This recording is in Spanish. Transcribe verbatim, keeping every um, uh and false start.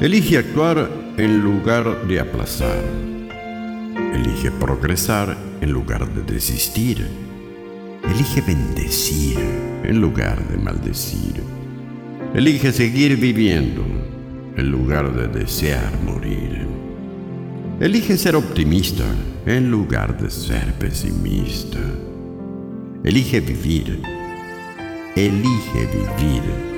Elige actuar en lugar de aplazar. Elige progresar en lugar de desistir. Elige bendecir en lugar de maldecir. Elige seguir viviendo en lugar de desear morir. Elige ser optimista en lugar de ser pesimista. Elige vivir. Elige vivir